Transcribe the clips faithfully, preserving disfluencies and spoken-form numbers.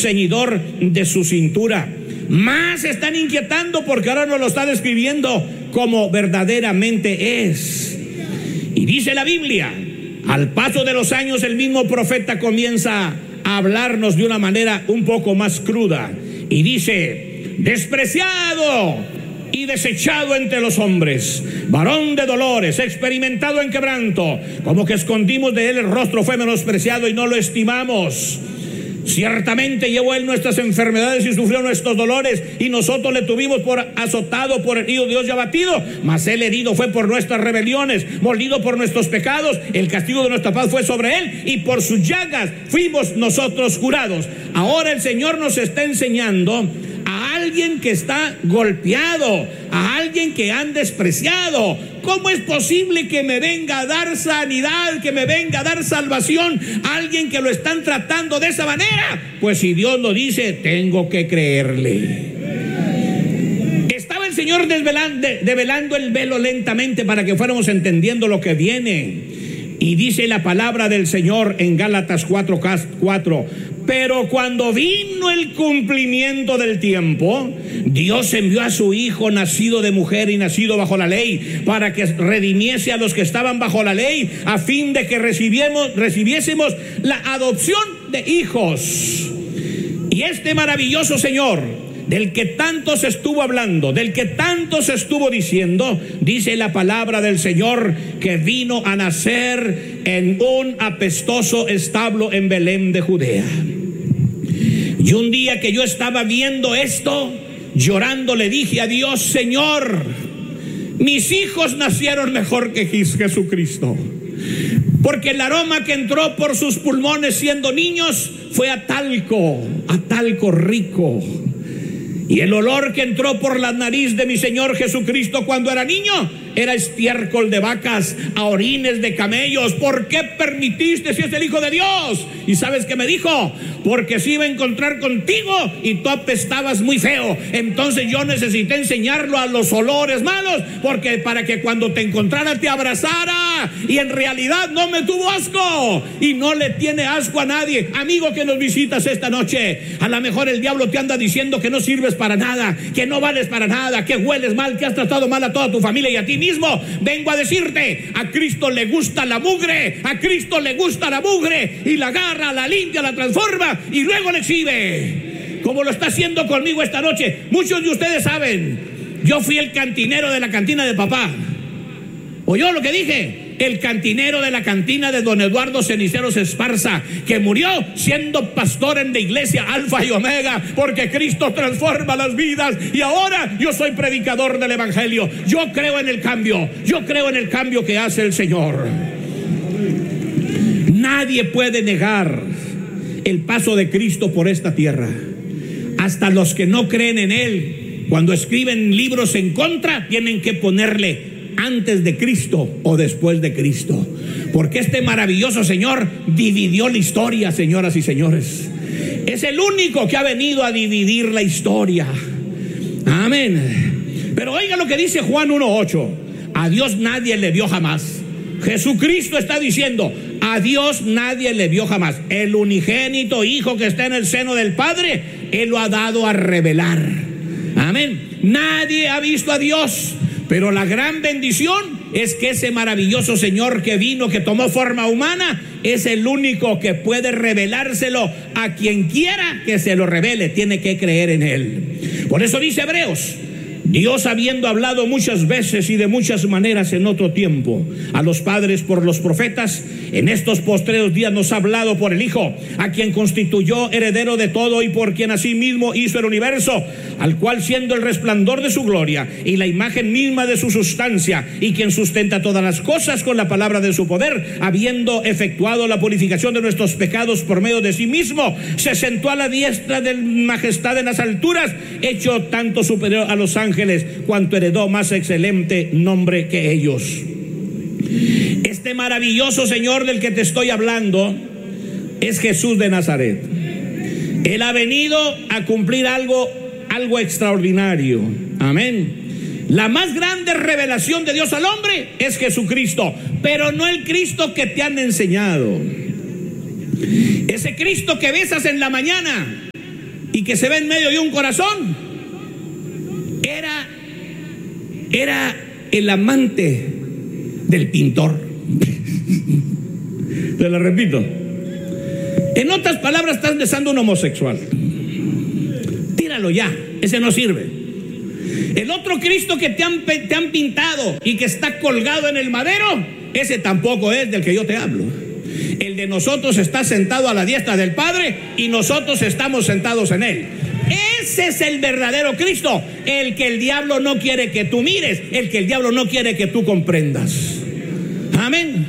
ceñidor de su cintura. Más se están inquietando porque ahora nos lo está describiendo como verdaderamente es. Y dice la Biblia, al paso de los años el mismo profeta comienza a hablarnos de una manera un poco más cruda. Y dice: despreciado y desechado entre los hombres, varón de dolores, experimentado en quebranto, como que escondimos de él el rostro, fue menospreciado y no lo estimamos. Ciertamente llevó él nuestras enfermedades y sufrió nuestros dolores, y nosotros le tuvimos por azotado, por herido de Dios y abatido. Mas él herido fue por nuestras rebeliones, molido por nuestros pecados. El castigo de nuestra paz fue sobre él, y por sus llagas fuimos nosotros curados. Ahora el Señor nos está enseñando a alguien que está golpeado, a alguien que han despreciado. ¿Cómo es posible que me venga a dar sanidad, que me venga a dar salvación a alguien que lo están tratando de esa manera? Pues si Dios lo dice, tengo que creerle. Estaba el Señor desvelando, develando el velo lentamente para que fuéramos entendiendo lo que viene. Y dice la palabra del Señor en Gálatas cuatro cuatro: pero cuando vino el cumplimiento del tiempo, Dios envió a su Hijo, nacido de mujer y nacido bajo la ley, para que redimiese a los que estaban bajo la ley, a fin de que recibiésemos, recibiésemos la adopción de hijos. Y este maravilloso Señor, del que tanto se estuvo hablando, del que tanto se estuvo diciendo, dice la palabra del Señor que vino a nacer en un apestoso establo en Belén de Judea. Y un día que yo estaba viendo esto, llorando le dije a Dios: Señor, mis hijos nacieron mejor que Jesucristo, porque el aroma que entró por sus pulmones siendo niños fue a talco, a talco rico. Y el olor que entró por la nariz de mi Señor Jesucristo cuando era niño era estiércol de vacas, a orines de camellos. ¿Por qué permitiste, si es el Hijo de Dios? ¿Y sabes qué me dijo? Porque se iba a encontrar contigo y tú apestabas muy feo. Entonces yo necesité enseñarlo a los olores malos, porque para que cuando te encontrara te abrazara. Y en realidad no me tuvo asco, y no le tiene asco a nadie. Amigo que nos visitas esta noche, a lo mejor el diablo te anda diciendo que no sirves para nada, que no vales para nada, que hueles mal, que has tratado mal a toda tu familia y a ti mismo. Vengo a decirte: a Cristo le gusta la mugre, a Cristo le gusta la mugre, y la agarra, la limpia, la transforma y luego la exhibe, como lo está haciendo conmigo esta noche. Muchos de ustedes saben, yo fui el cantinero de la cantina de papá. ¿Oyó lo que dije? El cantinero de la cantina de don Eduardo Ceniceros Esparza, que murió siendo pastor en la iglesia Alfa y Omega, porque Cristo transforma las vidas. Y ahora yo soy predicador del evangelio. Yo creo en el cambio, yo creo en el cambio que hace el Señor. Nadie puede negar el paso de Cristo por esta tierra. Hasta los que no creen en Él, cuando escriben libros en contra, tienen que ponerle antes de Cristo o después de Cristo, porque este maravilloso Señor dividió la historia, señoras y señores. Es el único que ha venido a dividir la historia. Amén. Pero oiga lo que dice Juan uno ocho: a Dios nadie le vio jamás. Jesucristo está diciendo: a Dios nadie le vio jamás. El unigénito Hijo que está en el seno del Padre, Él lo ha dado a revelar. Amén. Nadie ha visto a Dios, pero la gran bendición es que ese maravilloso Señor que vino, que tomó forma humana, es el único que puede revelárselo a quien quiera que se lo revele. Tiene que creer en Él. Por eso dice Hebreos: Dios, habiendo hablado muchas veces y de muchas maneras en otro tiempo a los padres por los profetas, en estos postreros días nos ha hablado por el Hijo, a quien constituyó heredero de todo y por quien asimismo hizo el universo, al cual, siendo el resplandor de su gloria y la imagen misma de su sustancia, y quien sustenta todas las cosas con la palabra de su poder, habiendo efectuado la purificación de nuestros pecados por medio de sí mismo, se sentó a la diestra de majestad en las alturas, hecho tanto superior a los ángeles, cuanto heredó más excelente nombre que ellos. Este maravilloso Señor del que te estoy hablando es Jesús de Nazaret. Él ha venido a cumplir algo, algo extraordinario. Amén. La más grande revelación de Dios al hombre es Jesucristo, pero no el Cristo que te han enseñado. Ese Cristo que besas en la mañana, y que se ve en medio de un corazón, era, era el amante del pintor. Te lo repito. En otras palabras, estás besando a un homosexual. Tíralo ya, ese no sirve. El otro Cristo que te han, te han pintado y que está colgado en el madero, ese tampoco es del que yo te hablo. El de nosotros está sentado a la diestra del Padre y nosotros estamos sentados en él. Ese es el verdadero Cristo, el que el diablo no quiere que tú mires, el que el diablo no quiere que tú comprendas. Amén.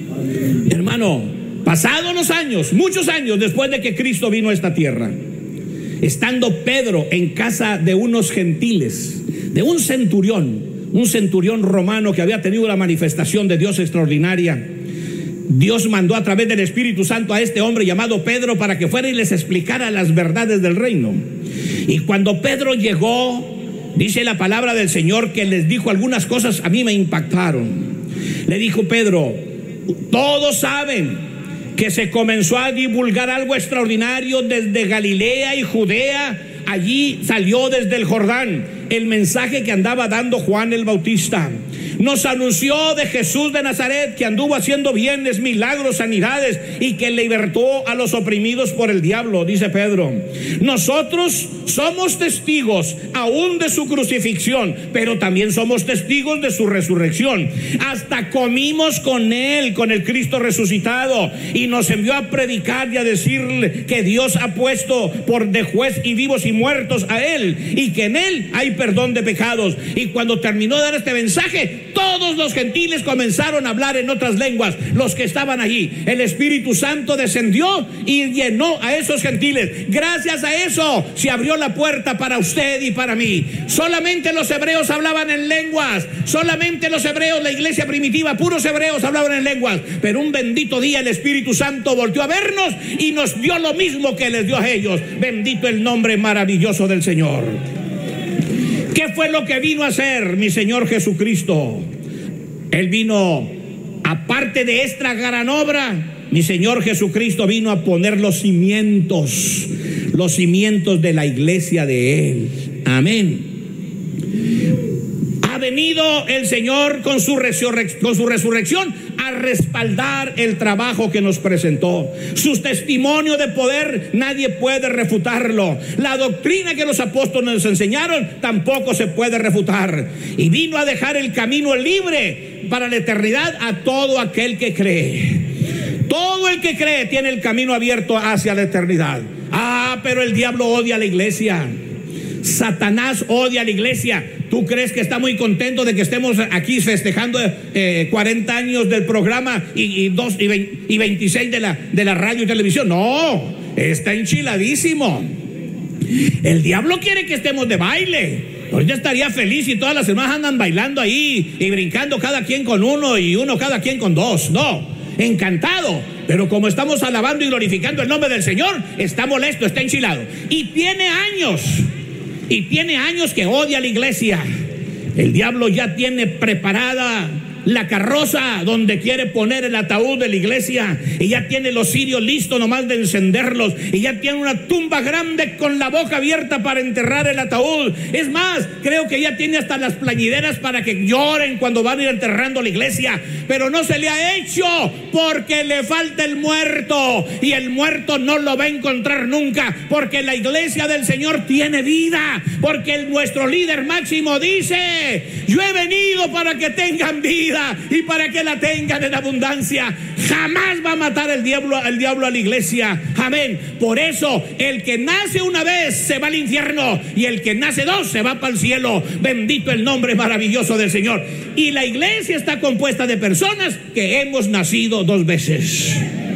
Hermano, pasados los años, muchos años después de que Cristo vino a esta tierra, estando Pedro en casa de unos gentiles, de un centurión, un centurión romano que había tenido la manifestación de Dios extraordinaria, Dios mandó a través del Espíritu Santo a este hombre llamado Pedro para que fuera y les explicara las verdades del reino. Y cuando Pedro llegó, dice la palabra del Señor que les dijo algunas cosas, a mí me impactaron. Le dijo Pedro: todos saben que se comenzó a divulgar algo extraordinario desde Galilea y Judea. Allí salió desde el Jordán el mensaje que andaba dando Juan el Bautista. Nos anunció de Jesús de Nazaret, que anduvo haciendo bienes, milagros, sanidades, y que libertó a los oprimidos por el diablo, dice Pedro. Nosotros somos testigos aún de su crucifixión, pero también somos testigos de su resurrección. Hasta comimos con él, con el Cristo resucitado, y nos envió a predicar y a decirle que Dios ha puesto por de juez y vivos y muertos a él, y que en él hay perdón de pecados. Y cuando terminó de dar este mensaje, todos los gentiles comenzaron a hablar en otras lenguas, los que estaban allí. El Espíritu Santo descendió y llenó a esos gentiles. Gracias a eso se abrió la puerta para usted y para mí. Solamente los hebreos hablaban en lenguas, solamente los hebreos, la iglesia primitiva, puros hebreos hablaban en lenguas. Pero un bendito día el Espíritu Santo volteó a vernos y nos dio lo mismo que les dio a ellos. Bendito el nombre maravilloso del Señor. ¿Qué fue lo que vino a hacer mi Señor Jesucristo? Él vino, aparte de esta gran obra, mi Señor Jesucristo vino a poner los cimientos, los cimientos de la iglesia de Él. Amén. Ha venido el Señor con su, resurrec- con su resurrección a respaldar el trabajo que nos presentó. Su testimonio de poder nadie puede refutarlo. La doctrina que los apóstoles nos enseñaron tampoco se puede refutar. Y vino a dejar el camino libre para la eternidad a todo aquel que cree. Todo el que cree tiene el camino abierto hacia la eternidad. Ah, pero el diablo odia a la iglesia. Satanás odia a la iglesia. ¿Tú crees que está muy contento de que estemos aquí festejando eh, cuarenta años del programa y, y, dos, y, veinte, y veintiséis de la, de la radio y televisión? No, está enchiladísimo. El diablo quiere que estemos de baile. Ahorita estaría feliz y todas las hermanas andan bailando ahí y brincando, cada quien con uno y uno cada quien con dos. No, encantado. Pero como estamos alabando y glorificando el nombre del Señor, está molesto, está enchilado. Y tiene años, y tiene años que odia a la iglesia. El diablo ya tiene preparada la carroza donde quiere poner el ataúd de la iglesia, y ya tiene los cirios listos nomás de encenderlos, y ya tiene una tumba grande con la boca abierta para enterrar el ataúd. Es más, creo que ya tiene hasta las plañideras para que lloren cuando van a ir enterrando la iglesia, pero no se le ha hecho porque le falta el muerto, y el muerto no lo va a encontrar nunca, porque la iglesia del Señor tiene vida, porque el, nuestro líder máximo dice: yo he venido para que tengan vida y para que la tengan en abundancia. Jamás va a matar el diablo, el diablo a la iglesia. Amén. Por eso el que nace una vez se va al infierno, y el que nace dos se va para el cielo. Bendito el nombre maravilloso del Señor. Y la iglesia está compuesta de personas que hemos nacido dos veces.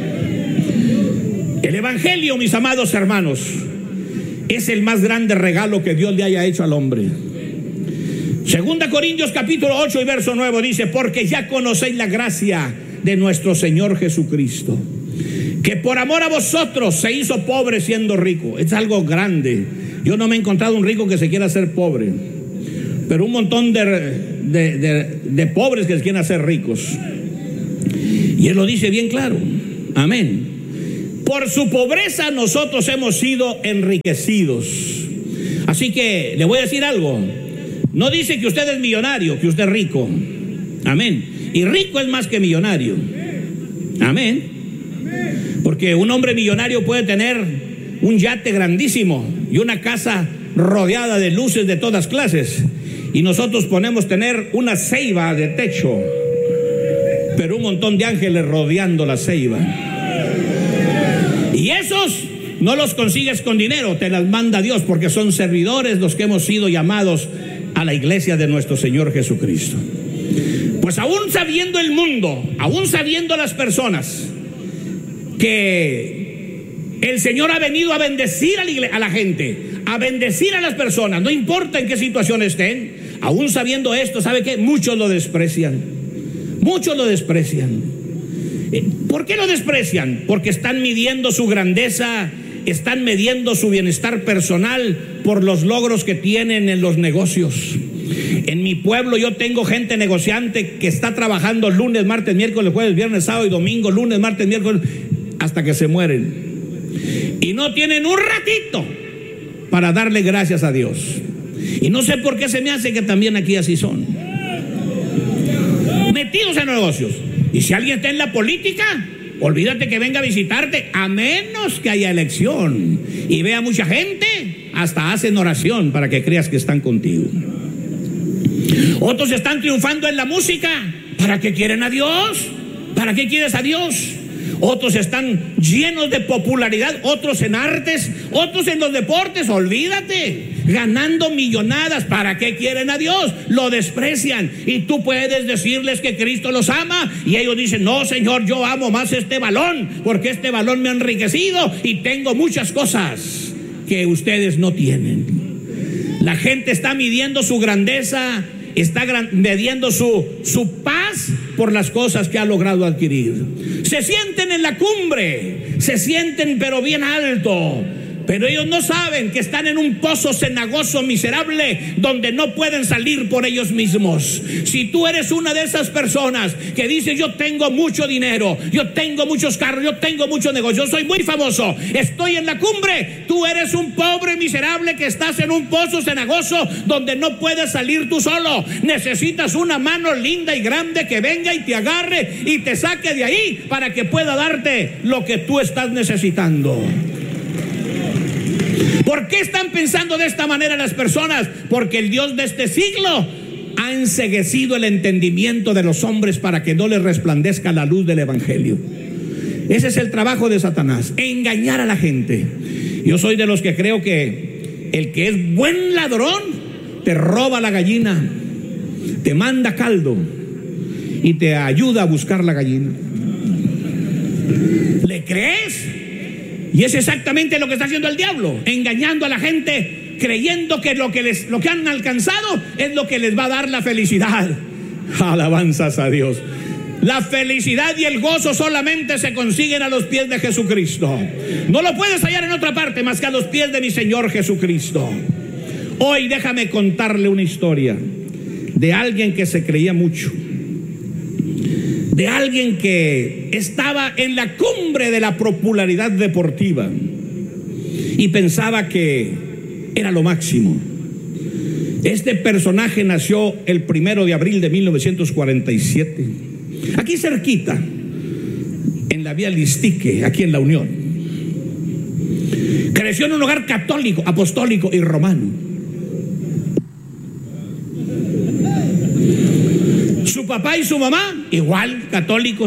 El evangelio, mis amados hermanos, es el más grande regalo que Dios le haya hecho al hombre. Segunda Corintios capítulo ocho y verso nueve dice: porque ya conocéis la gracia de nuestro Señor Jesucristo, que por amor a vosotros se hizo pobre siendo rico. Es algo grande. Yo no me he encontrado un rico que se quiera hacer pobre, pero un montón de, de, de, de pobres que se quieren hacer ricos. Y Él lo dice bien claro. Amén. Por su pobreza nosotros hemos sido enriquecidos. Así que le voy a decir algo. No dice que usted es millonario, que usted es rico. Amén. Y rico es más que millonario. Amén. Porque un hombre millonario puede tener un yate grandísimo y una casa rodeada de luces de todas clases. Y nosotros podemos tener una ceiba de techo, pero un montón de ángeles rodeando la ceiba. Y esos no los consigues con dinero, te las manda Dios, porque son servidores los que hemos sido llamados a la iglesia de nuestro Señor Jesucristo. Pues aún sabiendo el mundo, aún sabiendo las personas que el Señor ha venido a bendecir a la, iglesia, a la gente, a bendecir a las personas, no importa en qué situación estén, aún sabiendo esto, ¿sabe qué? Muchos lo desprecian, muchos lo desprecian. ¿Por qué lo desprecian? Porque están midiendo su grandeza, están midiendo su bienestar personal por los logros que tienen en los negocios. En mi pueblo yo tengo gente negociante que está trabajando lunes, martes, miércoles, jueves, viernes, sábado y domingo, lunes, martes, miércoles, hasta que se mueren. Y no tienen un ratito para darle gracias a Dios. Y no sé por qué se me hace que también aquí así son. Metidos en negocios. Y si alguien está en la política, olvídate que venga a visitarte, a menos que haya elección y vea mucha gente, hasta hacen oración para que creas que están contigo. Otros están triunfando en la música. ¿Para qué quieren a Dios? ¿Para qué quieres a Dios? Otros están llenos de popularidad, otros en artes, otros en los deportes, olvídate, ganando millonadas. ¿Para qué quieren a Dios? Lo desprecian. Y tú puedes decirles que Cristo los ama y ellos dicen: no, Señor, yo amo más este balón, porque este balón me ha enriquecido y tengo muchas cosas que ustedes no tienen. La gente está midiendo su grandeza, está gran, midiendo su, su paz por las cosas que ha logrado adquirir. Se sienten en la cumbre, se sienten pero bien alto, pero ellos no saben que están en un pozo cenagoso miserable donde no pueden salir por ellos mismos. Si tú eres una de esas personas que dice: yo tengo mucho dinero, yo tengo muchos carros, yo tengo muchos negocios, yo soy muy famoso, estoy en la cumbre, tú eres un pobre miserable que estás en un pozo cenagoso donde no puedes salir tú solo. Necesitas una mano linda y grande que venga y te agarre y te saque de ahí para que pueda darte lo que tú estás necesitando. ¿Por qué están pensando de esta manera las personas? Porque el Dios de este siglo ha enceguecido el entendimiento de los hombres para que no les resplandezca la luz del evangelio. Ese es el trabajo de Satanás, engañar a la gente. Yo soy de los que creo que el que es buen ladrón te roba la gallina, te manda caldo y te ayuda a buscar la gallina. ¿Le crees? Y es exactamente lo que está haciendo el diablo, engañando a la gente, creyendo que lo que, les, lo que han alcanzado es lo que les va a dar la felicidad. Alabanzas a Dios. La felicidad y el gozo solamente se consiguen a los pies de Jesucristo. No lo puedes hallar en otra parte más que a los pies de mi Señor Jesucristo. Hoy déjame contarle una historia de alguien que se creía mucho, de alguien que estaba en la cumbre de la popularidad deportiva y pensaba que era lo máximo. Este personaje nació el primero de abril de mil novecientos cuarenta y siete, aquí cerquita, en la vía Listique, aquí en La Unión. Creció en un hogar católico, apostólico y romano. Su papá y su mamá, igual, católicos.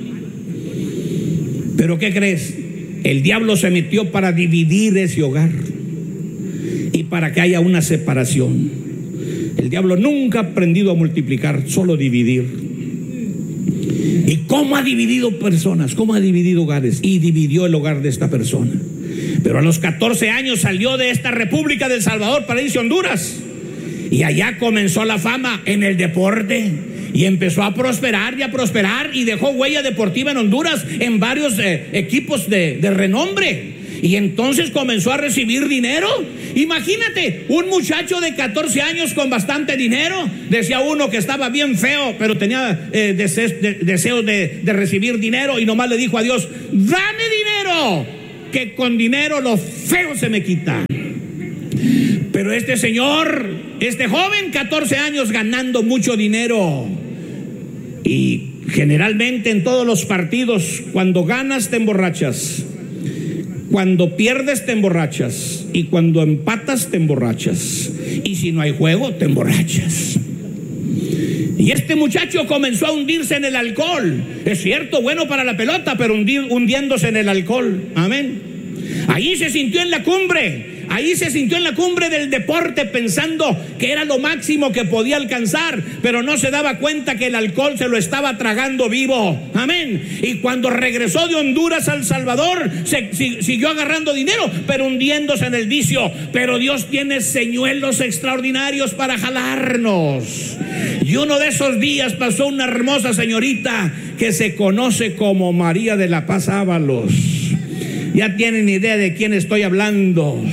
Pero ¿qué crees? El diablo se metió para dividir ese hogar y para que haya una separación. El diablo nunca ha aprendido a multiplicar, solo dividir. ¿Y cómo ha dividido personas? ¿Cómo ha dividido hogares? Y dividió el hogar de esta persona. Pero a los catorce años salió de esta República del Salvador para irse a Honduras. Y allá comenzó la fama en el deporte. Y empezó a prosperar y a prosperar y dejó huella deportiva en Honduras en varios eh, equipos de, de renombre. Y entonces comenzó a recibir dinero. Imagínate, un muchacho de catorce años con bastante dinero. Decía uno que estaba bien feo, pero tenía eh, deseos, de, deseos de, de recibir dinero, y nomás le dijo a Dios: dame dinero, que con dinero lo feo se me quita. Pero este señor, este joven, catorce años, ganando mucho dinero. Y generalmente en todos los partidos, cuando ganas te emborrachas, cuando pierdes te emborrachas, y cuando empatas te emborrachas, y si no hay juego te emborrachas. Y este muchacho comenzó a hundirse en el alcohol. Es cierto, bueno para la pelota, pero hundir, hundiéndose en el alcohol. Amén. Ahí se sintió en la cumbre. Ahí se sintió en la cumbre del deporte, pensando que era lo máximo que podía alcanzar, pero no se daba cuenta que el alcohol se lo estaba tragando vivo. Amén. Y cuando regresó de Honduras a El Salvador, se, si, siguió agarrando dinero, pero hundiéndose en el vicio. Pero Dios tiene señuelos extraordinarios para jalarnos. Y uno de esos días pasó una hermosa señorita que se conoce como María de la Paz Ábalos. Ya tienen idea de quién estoy hablando.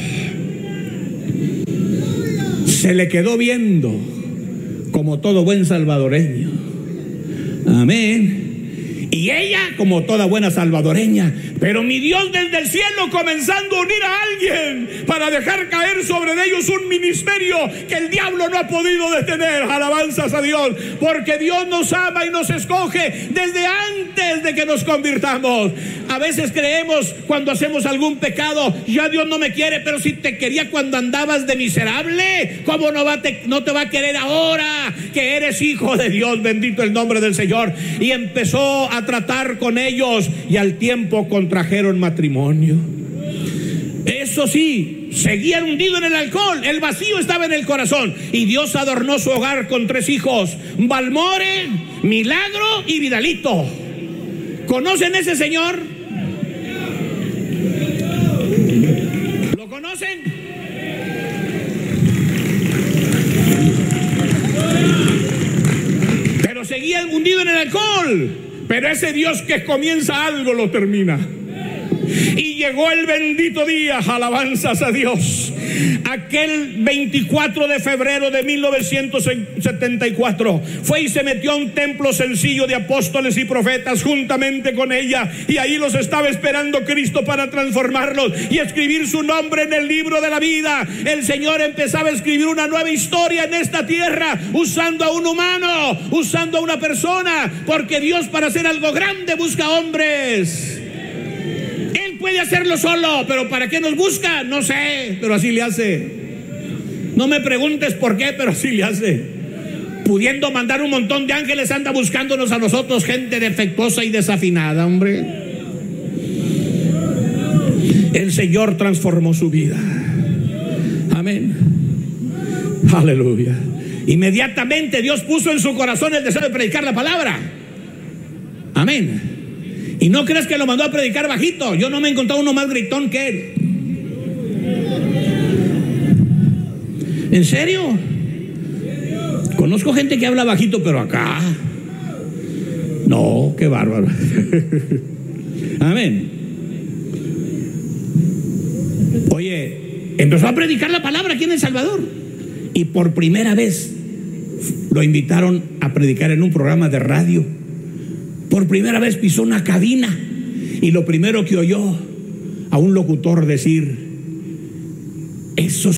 Se le quedó viendo como todo buen salvadoreño. Amén. Y ella como toda buena salvadoreña. Pero mi Dios desde el cielo comenzando a unir a alguien para dejar caer sobre ellos un ministerio que el diablo no ha podido detener. Alabanzas a Dios, porque Dios nos ama y nos escoge desde antes de que nos convirtamos. A veces creemos cuando hacemos algún pecado: ya Dios no me quiere. Pero si te quería cuando andabas de miserable, ¿cómo no, va te, no te va a querer ahora que eres hijo de Dios? Bendito el nombre del Señor. Y empezó a tratar con ellos, y al tiempo contrajeron matrimonio. Eso sí, seguían hundidos en el alcohol. El vacío estaba en el corazón, y Dios adornó su hogar con tres hijos: Balmore, Milagro y Vidalito. ¿Conocen ese señor? ¿Lo conocen? Pero seguían hundidos en el alcohol. Pero ese Dios que comienza algo lo termina. Y llegó el bendito día, alabanzas a Dios. Aquel veinticuatro de febrero de mil novecientos setenta y cuatro fue y se metió a un templo sencillo de apóstoles y profetas juntamente con ella, y ahí los estaba esperando Cristo para transformarlos y escribir su nombre en el libro de la vida. El Señor empezaba a escribir una nueva historia en esta tierra, usando a un humano, usando a una persona, porque Dios, para hacer algo grande, busca hombres. Puede hacerlo solo, pero ¿para qué nos busca? No sé, pero así le hace. No me preguntes por qué, pero así le hace. Pudiendo mandar un montón de ángeles, anda buscándonos a nosotros, gente defectuosa y desafinada, hombre. El Señor transformó su vida. Amén. Aleluya. Inmediatamente Dios puso en su corazón el deseo de predicar la palabra. Amén. Y no creas que lo mandó a predicar bajito. Yo no me he encontrado uno más gritón que él. ¿En serio? Conozco gente que habla bajito, pero acá no, qué bárbaro. Amén. Oye, empezó a predicar la palabra aquí en El Salvador, y por primera vez lo invitaron a predicar en un programa de radio. Por primera vez pisó una cabina, y lo primero que oyó a un locutor decir: esos